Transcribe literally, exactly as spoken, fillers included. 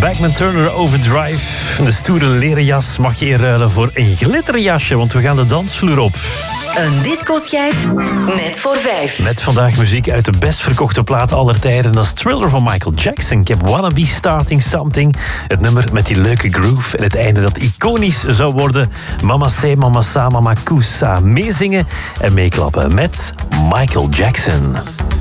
Bachman Turner Overdrive. De stoere leren jas mag je inruilen voor een glitterjasje, want we gaan de dansvloer op. Een discoschijf net voor vijf. Met vandaag muziek uit de best verkochte plaat aller tijden. Dat is Thriller van Michael Jackson. Ik heb Wanna Be Starting Something. Het nummer met die leuke groove en het einde dat iconisch zou worden. Mama Se, Mama Sa, Mama Kusa. Meezingen en meeklappen met Michael Jackson.